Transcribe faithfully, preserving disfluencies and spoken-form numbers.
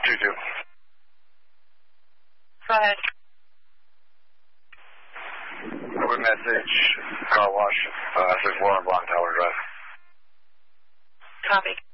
two two. Go ahead. Quick message, car wash, uh, six four on Block Tower Drive. Copy.